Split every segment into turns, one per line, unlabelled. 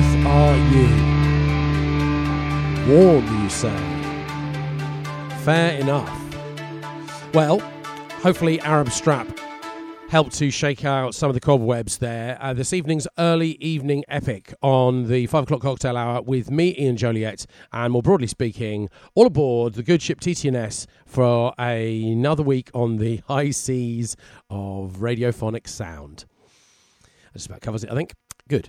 earth are you? Warm, you say? Fair enough. Well, hopefully Arab Strap helped to shake out some of the cobwebs there. This evening's early evening epic on the 5 o'clock cocktail hour with me, Ian Joliet, and more broadly speaking, all aboard the good ship TTNS for another week on the high seas of radiophonic sound. That just about covers it, I think. Good.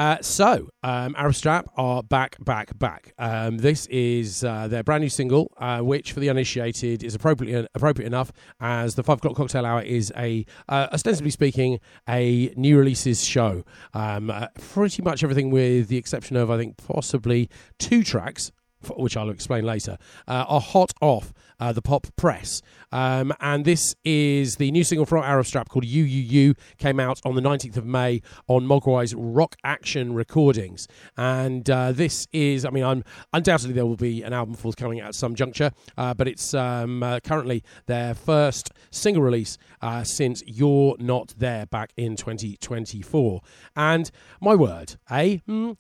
Arab Strap are back. This is their brand new single, which for the uninitiated is appropriate enough, as the 5 o'clock cocktail hour is ostensibly speaking, a new releases show. Pretty much everything with the exception of, I think, possibly 2 tracks, which I'll explain later, are hot off the pop press. And this is the new single from Arab Strap called You, came out on the 19th of May on Mogwai's Rock Action Recordings. And this is, undoubtedly there will be an album forthcoming at some juncture, but it's currently their first single release since You're Not There back in 2024. And my word, isn't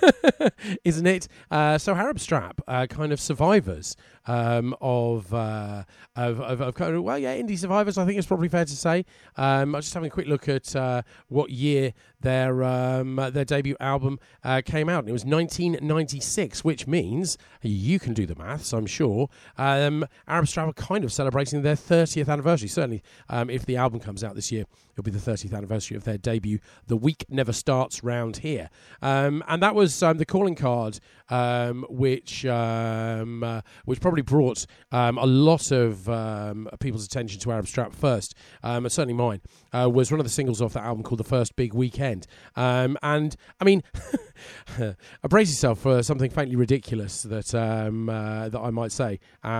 it? So Arab Strap, kind of survivors of kind of, well, yeah, indie survivors, I think it's probably fair to say. I'm just having a quick look at what year their debut album came out, and it was 1996, which means you can do the maths, I'm sure. Arab Strap are kind of celebrating their 30th anniversary. Certainly, if the album comes out this year, it'll be the 30th anniversary of their debut. The week never starts round here, and that was the calling card, which probably brought a lot of people's attention to Arab Strap first. Certainly mine was one of the singles off that album called The First Big Weekend. And I mean, brace yourself for something faintly ridiculous that I might say.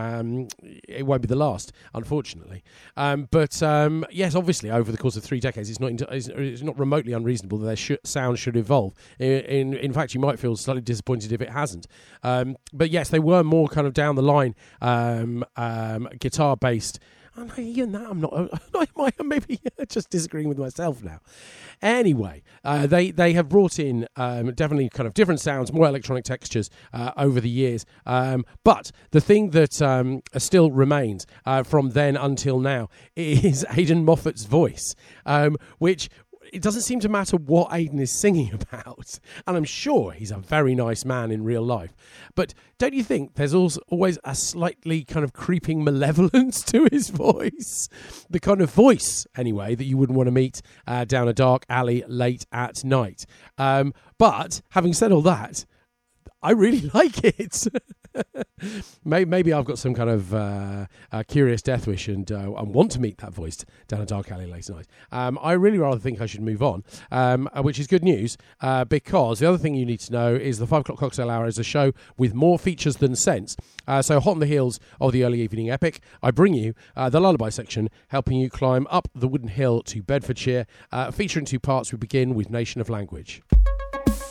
It won't be the last, unfortunately. But yes, obviously, over the course of 3 decades, it's not remotely unreasonable that their sound should evolve. In fact, you might feel slightly disappointed if it hasn't. But yes, they were more kind of down the line, guitar based. And even that, I'm not. I maybe just disagreeing with myself now. Anyway, they have brought in definitely kind of different sounds, more electronic textures over the years. But the thing that still remains from then until now is Aidan Moffat's voice, which. It doesn't seem to matter what Aidan is singing about, and I'm sure he's a very nice man in real life. But don't you think there's also always a slightly kind of creeping malevolence to his voice? The kind of voice, anyway, that you wouldn't want to meet down a dark alley late at night. But having said all that, I really like it. Maybe I've got some kind of curious death wish and want to meet that voice down a dark alley late at night. I really rather think I should move on, which is good news, because the other thing you need to know is the 5 o'clock cocktail hour is a show with more features than sense. So hot on the heels of the early evening epic, I bring you the lullaby section, helping you climb up the wooden hill to Bedfordshire, featuring 2 parts. We begin with Nation of Language.